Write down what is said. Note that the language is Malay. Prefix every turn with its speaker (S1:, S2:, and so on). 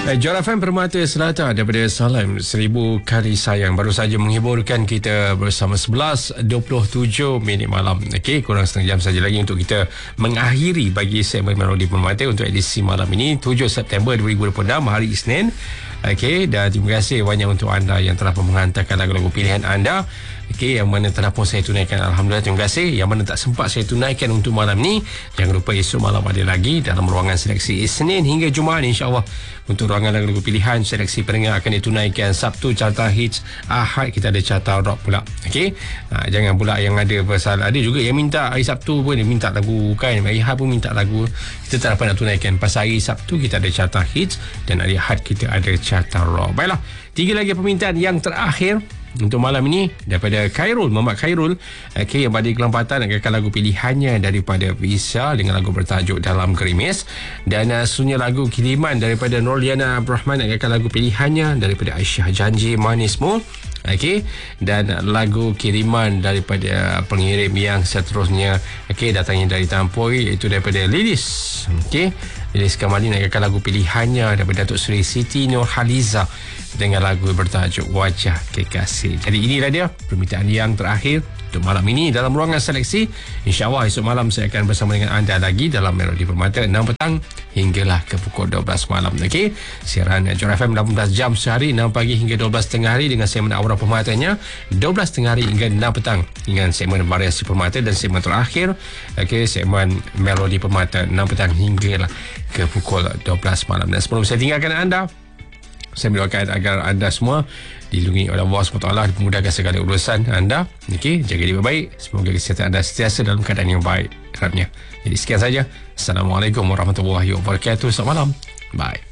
S1: Johor FM Permata Selatan daripada Salam 1000 kali sayang baru saja menghiburkan kita bersama 11:27 minit malam. Okey, kurang setengah jam saja lagi untuk kita mengakhiri bagi segmen Melodi Permata untuk edisi malam ini 7 September 2026 hari Isnin. Okey, dan terima kasih banyak untuk anda yang telah menghantarkan lagu-lagu pilihan anda. Okey, yang mana telah pun saya tunaikan, alhamdulillah, terima kasih. Yang mana tak sempat saya tunaikan untuk malam ni, jangan lupa esok malam ada lagi dalam ruangan seleksi Isnin hingga Jumaat, insya-Allah. Untuk ruangan lagu-lagu pilihan, seleksi pendengar akan ditunaikan. Sabtu carta hits, Ahad kita ada carta rock pula. Okey, jangan pula yang ada pasal ada juga yang minta hari Sabtu pun dia minta lagu, kan hari Ahad pun minta lagu. Kita tak dapat nak tunaikan. Pasal hari Sabtu kita ada carta hits dan hari Ahad kita ada carta rock. Baiklah, 3 lagi permintaan yang terakhir untuk malam ini daripada Khairul, Muhammad Khairul. Yang pada kelempatan nak akan lagu pilihannya daripada Visa dengan lagu bertajuk Dalam Gerimis, dan sunyi lagu kiriman daripada Nurliana Abdurrahman nak akan lagu pilihannya daripada Aisyah Janji Manismu. Dan lagu kiriman daripada pengirim yang seterusnya datangnya dari Tampoi, iaitu daripada Lilis. Lilis Kamali nak akan lagu pilihannya daripada Datuk Seri Siti Nurhaliza dengan lagu bertajuk Wajah Kekasih. Jadi inilah dia permintaan yang terakhir untuk malam ini dalam ruangan seleksi. InsyaAllah esok malam saya akan bersama dengan anda lagi dalam Melodi Permata 6 petang hinggalah ke pukul 12 malam. Siaran Johor FM 18 jam sehari, 6 pagi hingga 12 tengah hari dengan segmen Aura Permatanya, 12 tengah hari hingga 6 petang dengan segmen Variasi Permata, dan segmen terakhir segmen Melodi Permata 6 petang hinggalah ke pukul 12 malam. Dan sebelum saya tinggalkan anda, saya mendoakan agar anda semua dilindungi oleh Allah SWT, dimudahkan segala urusan anda. Jaga diri baik. Semoga kesihatan anda sentiasa dalam keadaan yang baik, harapnya. Jadi sekian saja. Assalamualaikum warahmatullahi wabarakatuh. Selamat malam. Bye.